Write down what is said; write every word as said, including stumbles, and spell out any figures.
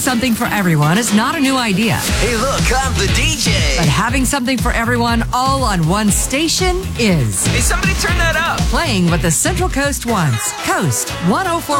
something for everyone is not a new idea. Hey, look, I'm the D J. But having something for everyone all on one station is. Hey, somebody turn that up. Playing what the Central Coast wants. Coast one oh four